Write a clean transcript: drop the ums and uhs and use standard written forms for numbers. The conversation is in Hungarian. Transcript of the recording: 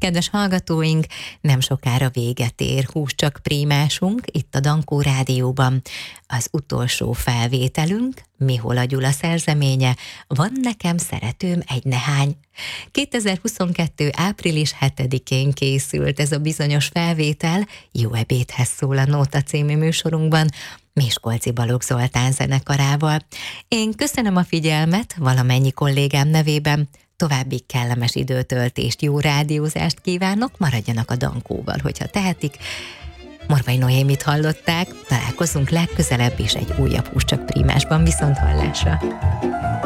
Kedves hallgatóink, nem sokára véget ér Hús csak prímásunk itt a Dankó Rádióban. Az utolsó felvételünk, Mihola Gyula szerzeménye, Van nekem szeretőm egy nehány. 2022. április 7-én készült ez a bizonyos felvétel, Jó ebédhez szól a Nóta című műsorunkban, Miskolci Balogh Zoltán zenekarával. Én köszönöm a figyelmet valamennyi kollégám nevében, további kellemes időtöltést, jó rádiózást kívánok, maradjanak a Dankóval, hogyha tehetik. Morvai Noémit hallották, találkozunk legközelebb is egy újabb Hús csak prímásban, viszont hallásra.